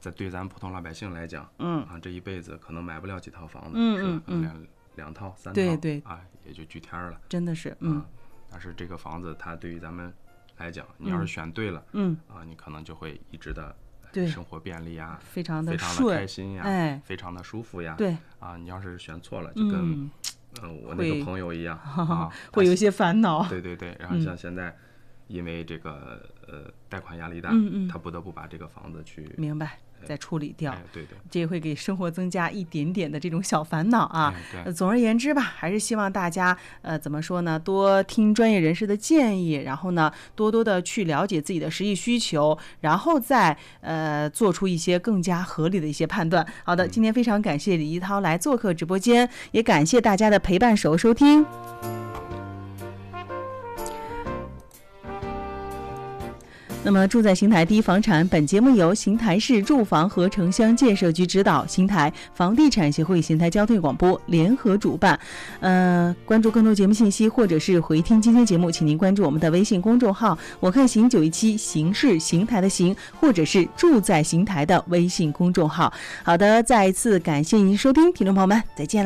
对咱普通老百姓来讲，这一辈子可能买不了几套房子，两套三套， 对也就据天了， 真的是， 但是这个房子它对于咱们来讲，你要是选对了，你可能就会一直的生活便利呀， 非常的开心呀，非常的舒服呀， 对你要是选错了，就跟我那个朋友一样， 会有一些烦恼， 对，然后像现在因为这个贷款压力大，他不得不把这个房子去明白再处理掉， 对， 这也会给生活增加一点点的这种小烦恼啊。总而言之吧，还是希望大家怎么说呢，多听专业人士的建议，然后呢多多的去了解自己的实际需求，然后再做出一些更加合理的一些判断。好的，今天非常感谢李一涛来做客直播间，也感谢大家的陪伴收听。那么住在邢台第一房产本节目由邢台市住房和城乡建设局指导，邢台房地产协会、邢台交通广播联合主办。关注更多节目信息或者是回听今天节目，请您关注我们的微信公众号我看邢917，邢是邢台的邢，或者是住在邢台的微信公众号。好的，再一次感谢您收听，听众朋友们再见了。